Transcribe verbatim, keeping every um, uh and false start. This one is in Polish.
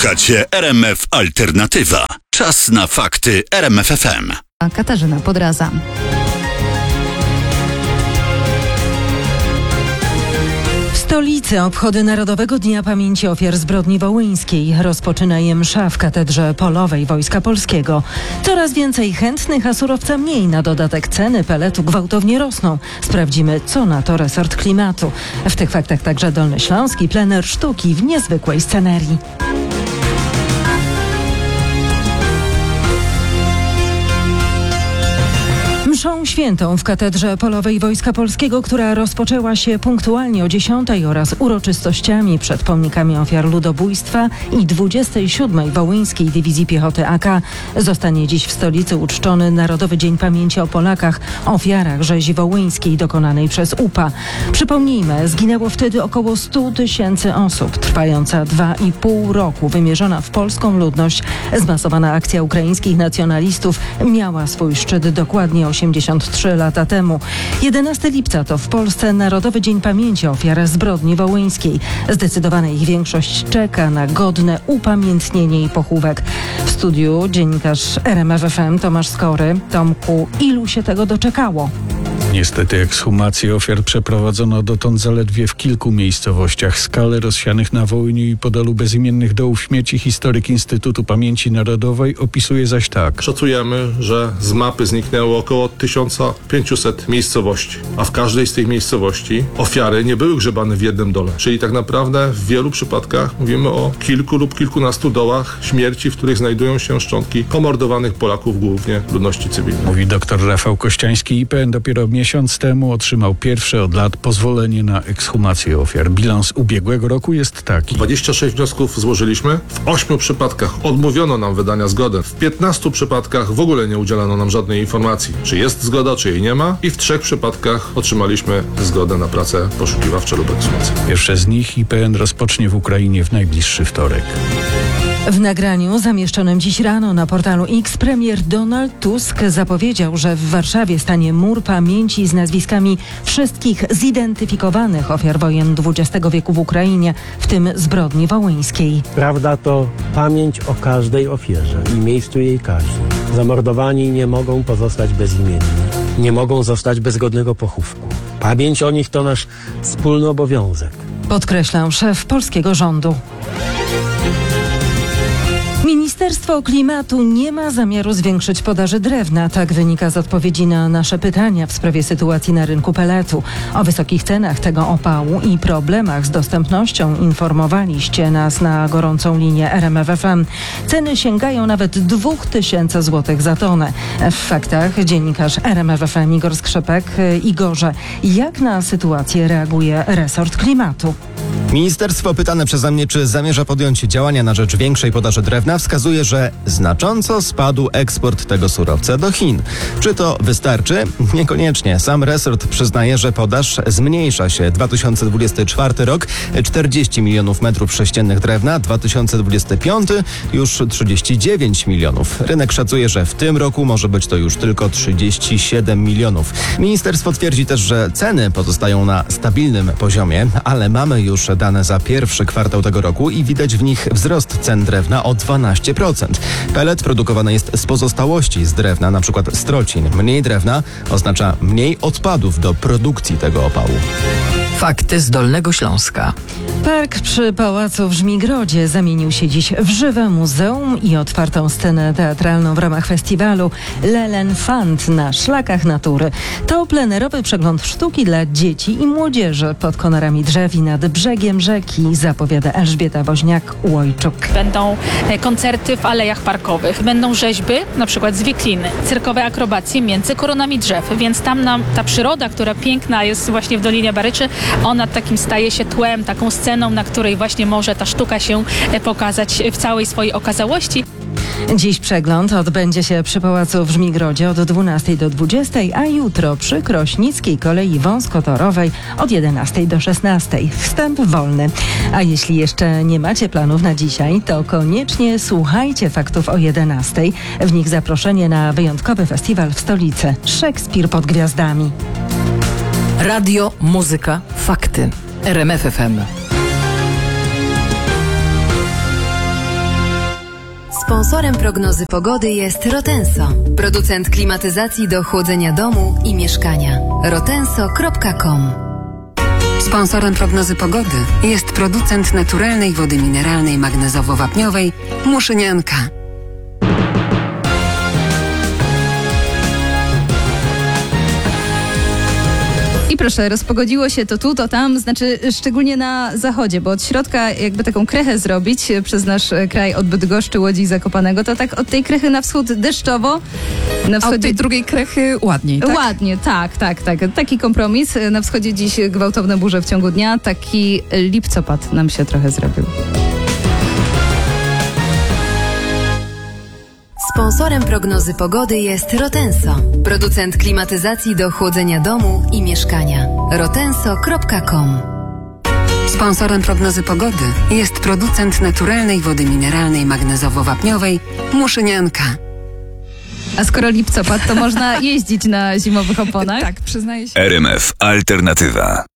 Słuchacie R M F Alternatywa. Czas na fakty R M F F M. Katarzyna Podraza. W stolicy obchody Narodowego Dnia Pamięci Ofiar Zbrodni Wołyńskiej rozpoczyna je msza w Katedrze Polowej Wojska Polskiego. Coraz więcej chętnych, a surowca mniej. Na dodatek ceny peletu gwałtownie rosną. Sprawdzimy, co na to resort klimatu. W tych faktach także Dolny Śląsk i plener sztuki w niezwykłej scenerii. Mszą świętą w Katedrze Polowej Wojska Polskiego, która rozpoczęła się punktualnie o dziesiątej oraz uroczystościami przed pomnikami ofiar ludobójstwa i dwudziestej siódmej Wołyńskiej Dywizji Piechoty A K, zostanie dziś w stolicy uczczony Narodowy Dzień Pamięci o Polakach, ofiarach rzezi wołyńskiej dokonanej przez U P A. Przypomnijmy, zginęło wtedy około stu tysięcy osób. Trwająca dwa i pół roku, wymierzona w polską ludność, zmasowana akcja ukraińskich nacjonalistów miała swój szczyt dokładnie osiemdziesiąt trzy lata temu. jedenastego lipca to w Polsce Narodowy Dzień Pamięci Ofiar Zbrodni Wołyńskiej. Zdecydowana ich większość czeka na godne upamiętnienie i pochówek. W studiu dziennikarz R M F F M Tomasz Skory. Tomku, ilu się tego doczekało? Niestety ekshumację ofiar przeprowadzono dotąd zaledwie w kilku miejscowościach. Skalę rozsianych na Wołyniu i Podolu bezimiennych dołów śmieci historyk Instytutu Pamięci Narodowej opisuje zaś tak. Szacujemy, że z mapy zniknęło około tysiąc pięćset miejscowości, a w każdej z tych miejscowości ofiary nie były grzebane w jednym dole. Czyli tak naprawdę w wielu przypadkach mówimy o kilku lub kilkunastu dołach śmierci, w których znajdują się szczątki pomordowanych Polaków, głównie ludności cywilnej. Mówi dr Rafał Kościański. I P N dopiero miesiąc temu otrzymał pierwsze od lat pozwolenie na ekshumację ofiar. Bilans ubiegłego roku jest taki. dwadzieścia sześć wniosków złożyliśmy. W ośmiu przypadkach odmówiono nam wydania zgody. W piętnastu przypadkach w ogóle nie udzielono nam żadnej informacji, czy jest zgoda, czy jej nie ma. I w trzech przypadkach otrzymaliśmy zgodę na pracę poszukiwawcze lub ekshumację. Pierwsze z nich I P N rozpocznie w Ukrainie w najbliższy wtorek. W nagraniu zamieszczonym dziś rano na portalu X premier Donald Tusk zapowiedział, że w Warszawie stanie mur pamięci z nazwiskami wszystkich zidentyfikowanych ofiar wojen dwudziestego wieku w Ukrainie, w tym zbrodni wołyńskiej. Prawda to pamięć o każdej ofierze i miejscu jej kaźni. Zamordowani nie mogą pozostać bezimienni, nie mogą zostać bez godnego pochówku. Pamięć o nich to nasz wspólny obowiązek. Podkreślał szef polskiego rządu. Ministerstwo Klimatu nie ma zamiaru zwiększyć podaży drewna. Tak wynika z odpowiedzi na nasze pytania w sprawie sytuacji na rynku peletu. O wysokich cenach tego opału i problemach z dostępnością informowaliście nas na gorącą linię R M F F M. Ceny sięgają nawet dwóch tysięcy złotych za tonę. W faktach dziennikarz R M F F M Igor Skrzypek. Igorze, jak na sytuację reaguje resort klimatu? Ministerstwo, pytane przeze mnie, czy zamierza podjąć działania na rzecz większej podaży drewna, wskazuje, że znacząco spadł eksport tego surowca do Chin. Czy to wystarczy? Niekoniecznie. Sam resort przyznaje, że podaż zmniejsza się. dwa tysiące dwudziesty czwarty rok czterdzieści milionów metrów sześciennych drewna, dwa tysiące dwudziesty piąty już trzydzieści dziewięć milionów. Rynek szacuje, że w tym roku może być to już tylko trzydzieści siedem milionów. Ministerstwo twierdzi też, że ceny pozostają na stabilnym poziomie, ale mamy już dane za pierwszy kwartał tego roku i widać w nich wzrost cen drewna o dwanaście procent. Pelet produkowany jest z pozostałości z drewna, np. strocin. Mniej drewna oznacza mniej odpadów do produkcji tego opału. Fakty z Dolnego Śląska. Park przy Pałacu w Żmigrodzie zamienił się dziś w żywe muzeum i otwartą scenę teatralną w ramach festiwalu Lelen Fund na szlakach natury. To plenerowy przegląd sztuki dla dzieci i młodzieży pod konarami drzew i nad brzegiem rzeki, zapowiada Elżbieta Woźniak-Łojczuk. Będą koncerty w alejach parkowych, będą rzeźby, na przykład z wikliny, cyrkowe akrobacje między koronami drzew, więc tam nam ta przyroda, która piękna jest właśnie w Dolinie Baryczy, ona takim staje się tłem, taką sceną, na której właśnie może ta sztuka się pokazać w całej swojej okazałości. Dziś przegląd odbędzie się przy Pałacu w Żmigrodzie od dwunastej do dwudziestej, a jutro przy Krośnickiej Kolei Wąskotorowej od jedenastej do szesnastej. Wstęp wolny. A jeśli jeszcze nie macie planów na dzisiaj, to koniecznie słuchajcie faktów o jedenastej. W nich zaproszenie na wyjątkowy festiwal w stolicy. Szekspir pod gwiazdami. Radio, muzyka, fakty. R M F F M. Sponsorem prognozy pogody jest Rotenso, producent klimatyzacji do chłodzenia domu i mieszkania. rotenso kropka com. Sponsorem prognozy pogody jest producent naturalnej wody mineralnej magnezowo-wapniowej Muszynianka. I proszę, rozpogodziło się to tu, to tam, znaczy szczególnie na zachodzie, bo od środka jakby taką krechę zrobić przez nasz kraj od Bydgoszczy, Łodzi i Zakopanego, to tak od tej krechy na wschód deszczowo. Na wschodzie... A od tej drugiej krechy ładniej, tak? Ładnie, tak, tak, tak. Taki kompromis. Na wschodzie dziś gwałtowne burze w ciągu dnia, taki lipcopad nam się trochę zrobił. Sponsorem prognozy pogody jest Rotenso, producent klimatyzacji do chłodzenia domu i mieszkania. rotenso kropka com. Sponsorem prognozy pogody jest producent naturalnej wody mineralnej magnezowo-wapniowej Muszynianka. A skoro lipcopad, to można jeździć na zimowych oponach? Tak, przyznaję się. R M F Alternatywa.